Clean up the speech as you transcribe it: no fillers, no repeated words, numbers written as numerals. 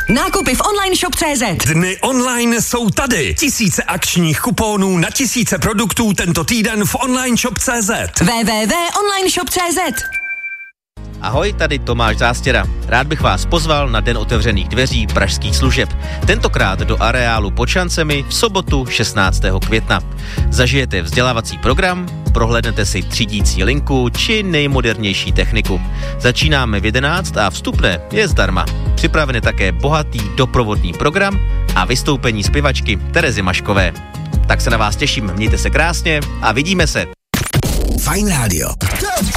Nákupy v online shop.cz. Dny online jsou tady. Tisíce akčních kuponů na tisíce produktů tento týden v online shop.cz. www.onlineshop.cz. Ahoj, tady Tomáš Zástěra. Rád bych vás pozval na Den otevřených dveří pražských služeb. Tentokrát do areálu pod šancemi v sobotu 16. května. Zažijete vzdělávací program, prohlédnete si třídící linku či nejmodernější techniku. Začínáme v 11 a vstupné je zdarma. Připraven je také bohatý doprovodný program a vystoupení zpěvačky Terezy Maškové. Tak se na vás těším, mějte se krásně a vidíme se. Fajn rádio.